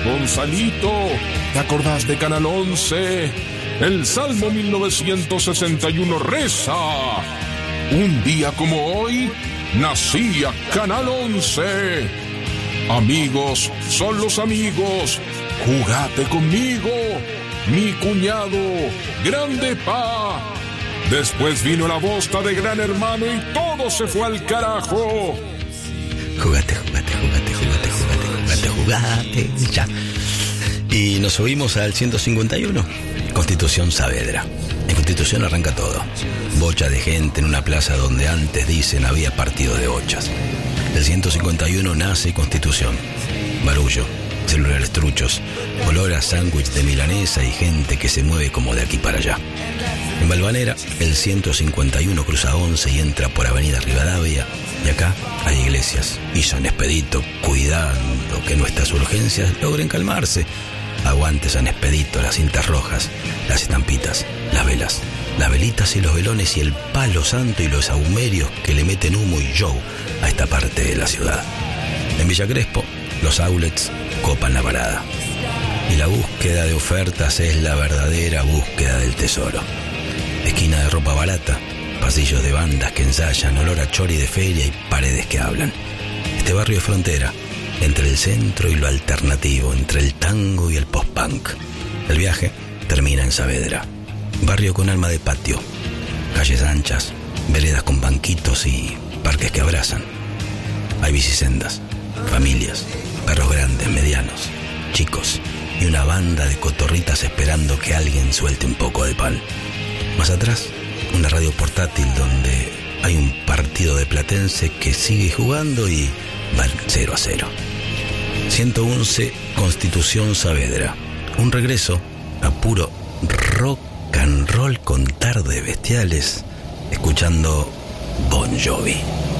Gonzalito, ¿te acordás de Canal 11? El Salmo 1961 reza: un día como hoy, nacía Canal 11. Amigos son los amigos, jugate conmigo, mi cuñado, grande pa. Después vino la bosta de Gran Hermano y todo se fue al carajo. Jugate, ya. Y nos subimos al 151, Constitución Saavedra. En Constitución arranca todo. Bocha de gente en una plaza donde antes, dicen, había partido de bochas. El 151 nace Constitución. Barullo, celulares truchos, olor a sándwich de milanesa y gente que se mueve como de aquí para allá. En Valvanera, el 151 cruza 11 y entra por Avenida Rivadavia. Y acá hay iglesias y San Expedito cuidando que nuestras urgencias logren calmarse. Aguante San Expedito, las cintas rojas, las estampitas, las velas, las velitas y los velones y el palo santo y los sahumerios que le meten humo y show a esta parte de la ciudad. En Villa Crespo, los outlets copan la parada. Y la búsqueda de ofertas es la verdadera búsqueda del tesoro. Esquina de ropa barata, pasillos de bandas que ensayan, olor a chori de feria y paredes que hablan. Este barrio de frontera, entre el centro y lo alternativo, entre el tango y el post-punk. El viaje termina en Saavedra, barrio con alma de patio, calles anchas, veredas con banquitos y parques que abrazan. Hay bicisendas, familias, perros grandes, medianos, chicos y una banda de cotorritas esperando que alguien suelte un poco de pan. Más atrás, una radio portátil donde hay un partido de Platense que sigue jugando y van 0-0. 111 Constitución Saavedra. Un regreso a puro rock and roll con tardes bestiales, escuchando Bon Jovi.